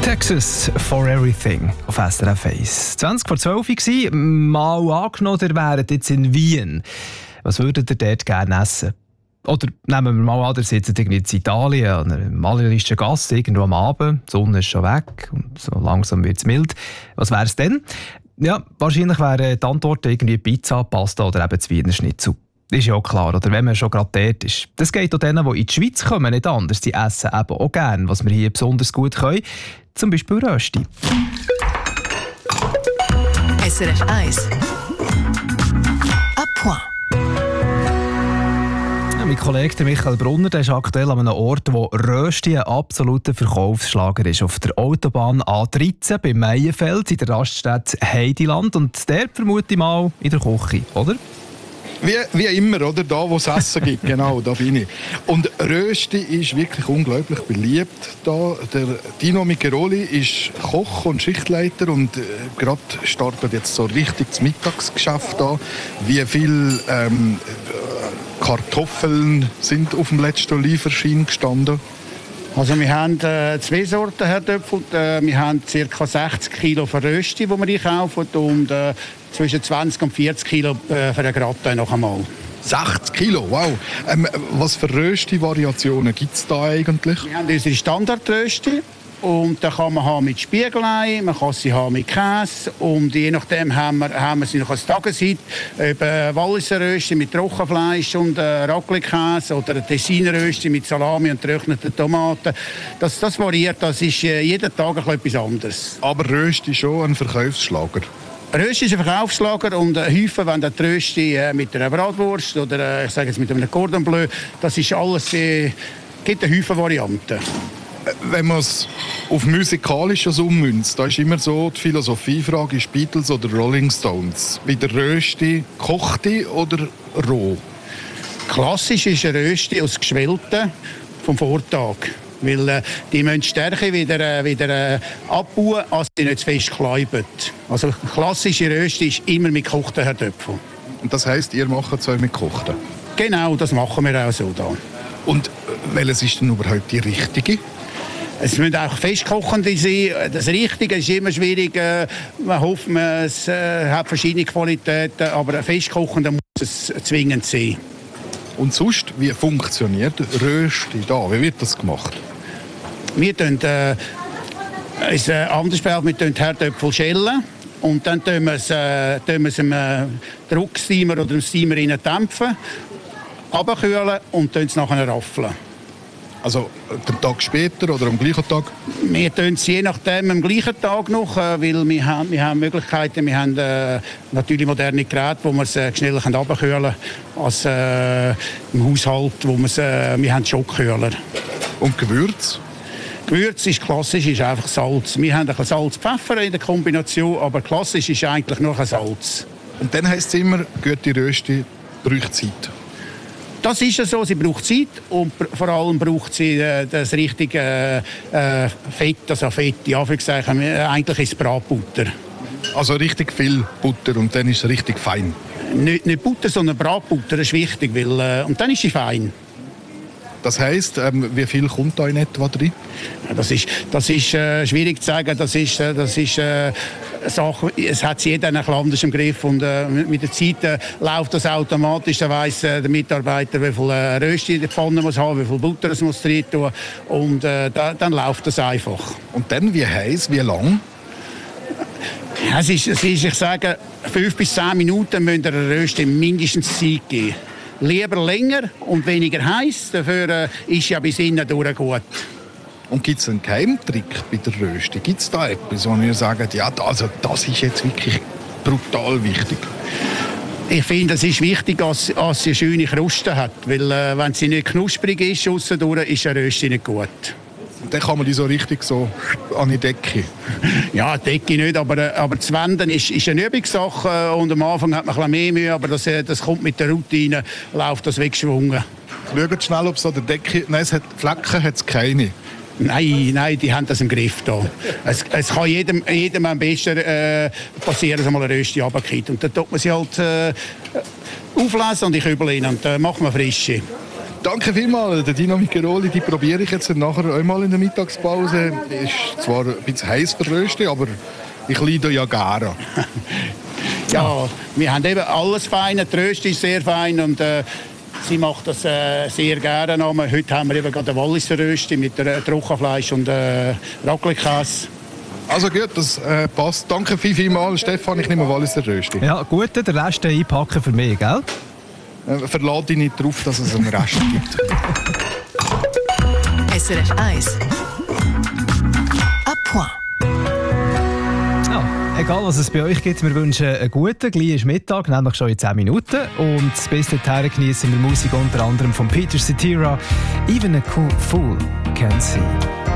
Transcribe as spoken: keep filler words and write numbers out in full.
Texas for Everything auf S R F eins. zwanzig vor zwölf war, mal angenommen, ihr wäret jetzt in Wien. Was würdet ihr dort gerne essen? Oder nehmen wir mal an, ihr sitzt irgendwie in Italien, an einer malerischen Gasse, irgendwo am Abend, die Sonne ist schon weg und so langsam wird es mild. Was wäre es denn? Ja, wahrscheinlich wäre die Antwort irgendwie Pizza, Pasta oder eben das Wiener Schnitzel. Ist ja auch klar, oder wenn man schon gerade dort ist. Das geht auch denen, die in die Schweiz kommen, nicht anders. Die essen eben auch gerne, was wir hier besonders gut können. Zum Beispiel Rösti. S R F eins. A point. Ja, mein Kollege Michael Brunner, der ist aktuell an einem Ort, wo Rösti ein absoluter Verkaufsschlager ist. Auf der Autobahn A dreizehn bei Meienfeld in der Raststätte Heidiland. Und der vermute ich mal in der Küche, oder? Wie, wie immer, oder? Da, wo es Essen gibt, genau, da bin ich. Und Rösti ist wirklich unglaublich beliebt. Da. Der Dino Micheloli ist Koch und Schichtleiter und äh, gerade startet jetzt so richtig das Mittagsgeschäft da. Wie viele ähm, Kartoffeln sind auf dem letzten Lieferschein gestanden? Also wir haben äh, zwei Sorten Herdöpfel. Äh, wir haben ca. sechzig Kilo für Rösti, die wir einkaufen, und äh, zwischen zwanzig und vierzig Kilo äh, für den Gratin noch einmal. sechzig Kilo, wow. Ähm, was für Rösti-Variationen gibt es da eigentlich? Wir haben unsere Standardrösti. Und da kann man haben mit Spiegelei, man kann sie haben mit Käse, und je nachdem haben wir, haben wir sie noch als Tageshit, eben Walliser Rösti mit Trockenfleisch und äh, Raclette-Käse oder Tessiner Rösti mit Salami und getrockneten Tomaten. Das, das variiert, das ist äh, jeden Tag etwas anderes. Aber Rösti ist schon ein Verkaufsschlager. Rösti ist ein Verkaufsschlager, und äh, häufig, wenn der Rösti äh, mit einer Bratwurst oder äh, ich sage jetzt mit einem Cordon Bleu, das ist alles, äh, gibt eine Häufig Varianten. Wenn man es auf Musikalisches ummünzt, da ist immer so die Philosophiefrage, ist Beatles oder Rolling Stones. Bei der Rösti kochte oder roh? Klassisch ist ein Rösti aus Geschwellten vom Vortag. Weil äh, die müssen die Stärke wieder, äh, wieder äh, abbauen, als sie nicht zu fest kleiben. Also klassische Rösti ist immer mit gekochten Herdöpfeln. Und das heisst, ihr macht es auch mit gekochten? Genau, das machen wir auch so da. Und welches ist denn überhaupt die richtige? Es müssen auch festkochende sein. Das Richtige ist immer schwierig. Man hofft, es äh, hat verschiedene Qualitäten, aber ein festkochender muss es zwingend sein. Und sonst, wie funktioniert Rösti da? Wie wird das gemacht? Wir tun äh, es äh, anders spät, wir tun Herdöpfel schälen und dann tun wir es, äh, tun wir es im äh, Drucksteamer oder im Steamer dämpfen, abkühlen und tun es nachher raffeln. Also den Tag später oder am gleichen Tag? Wir tun es je nachdem am gleichen Tag noch, weil wir haben, wir haben Möglichkeiten, wir haben äh, natürlich moderne Geräte, wo wir es äh, schneller abkühlen können als äh, im Haushalt, wo wir es, äh, wir haben Schockkühler. Und Gewürz? Gewürz ist klassisch, ist einfach Salz. Wir haben ein bisschen Salz-Pfeffer in der Kombination, aber klassisch ist eigentlich nur ein Salz. Und dann heisst es immer, gute Rösti braucht Zeit. Das ist ja so, sie braucht Zeit und vor allem braucht sie äh, das richtige äh, Fett, also Fett, ja, Anführungszeichen, eigentlich ist es Bratbutter. Also richtig viel Butter und dann ist es richtig fein? Nicht, nicht Butter, sondern Bratbutter, das ist wichtig, weil, äh, und dann ist sie fein. Das heisst, ähm, wie viel kommt da in etwa drin? Ja, das ist, das ist äh, schwierig zu sagen, das ist, äh, das ist äh, Sache, es hat jeder ein bisschen anders im Griff, und äh, mit der Zeit äh, läuft das automatisch, dann weiss äh, der Mitarbeiter, wie viel äh, Rösti in der Pfanne muss haben, wie viel Butter es muss drin tun, und äh, da, dann läuft das einfach. Und dann, wie heiß, wie lang? Es ist, es ist, ich sage, fünf bis zehn Minuten müssen der Rösti mindestens Zeit geben. Lieber länger und weniger heiß, dafür äh, ist ja bis innen durch gut. Und gibt es einen Geheimtrick bei der Rösti? Gibt es da etwas, wo ihr sagt, ja, also das ist jetzt wirklich brutal wichtig? Ich finde, es ist wichtig, dass, dass sie eine schöne Kruste hat, weil äh, wenn sie nicht knusprig ist, aussendurch, ist eine Rösti nicht gut. Und dann kann man die so richtig so an die Decke? Ja, die Decke nicht, aber, aber das Wenden ist, ist eine Übungssache, und am Anfang hat man ein bisschen mehr Mühe, aber das, das kommt mit der Routine, läuft das weggeschwungen. Schaut schnell, ob es an der Decke... Nein, es hat Flecken hat es keine. Nein, nein, die haben das im Griff da. Es, es kann jedem, jedem am besten äh, passieren, dass mal eine Rösti runterkommt. Und dann tut man sie halt äh, auflesen und in Kübel rein und äh, macht man frische. Danke vielmals. Der Dino Micheroli, die probiere ich jetzt nachher einmal in der Mittagspause. Ist zwar ein bisschen heiß verröstet, aber ich leide ja gerne. Ja, wir haben eben alles fein. Die Rösti ist sehr fein und äh, sie macht das äh, sehr gerne. Heute haben wir eben gerade eine Walliser Rösti mit äh, Trockenfleisch und äh, Raclette-Käse. Also gut, das äh, passt. Danke viel, viel mal, Stefan. Ich nehme Walliser Rösti. Ja, gut, den Rest einpacken für mich, gell? Äh, verlade dich nicht darauf, dass es einen Rest gibt. S R F eins. À point. Ja, egal was es bei euch gibt, wir wünschen einen guten, gleich Mittag, nämlich schon in zehn Minuten. Und bis dahin genießen wir Musik unter anderem von Peter Cetera. Even a cool fool can see.